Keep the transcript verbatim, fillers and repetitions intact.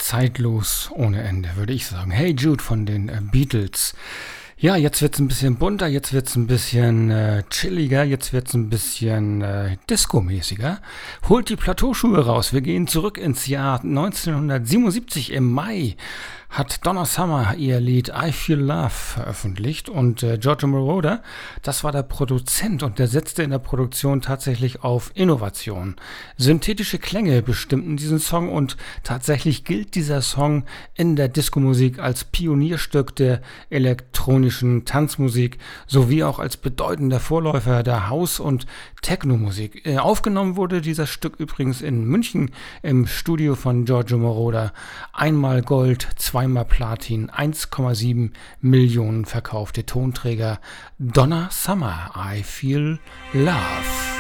zeitlos ohne Ende, würde ich sagen. Hey Jude von den äh, Beatles. Ja, jetzt wird's ein bisschen bunter, jetzt wird's ein bisschen äh, chilliger, jetzt wird's ein bisschen äh, Disco-mäßiger. Holt die Plateauschuhe raus, wir gehen zurück ins Jahr neunzehnhundertsiebenundsiebzig im Mai. Hat Donna Summer ihr Lied I Feel Love veröffentlicht und äh, Giorgio Moroder, das war der Produzent und der setzte in der Produktion tatsächlich auf Innovation. Synthetische Klänge bestimmten diesen Song und tatsächlich gilt dieser Song in der Disco-Musik als Pionierstück der elektronischen Tanzmusik sowie auch als bedeutender Vorläufer der House- und Techno-Musik. Äh, aufgenommen wurde dieses Stück übrigens in München im Studio von Giorgio Moroder. Einmal Gold, zweimal Platin, eins Komma sieben Millionen verkaufte Tonträger. Donna Summer, I Feel Love.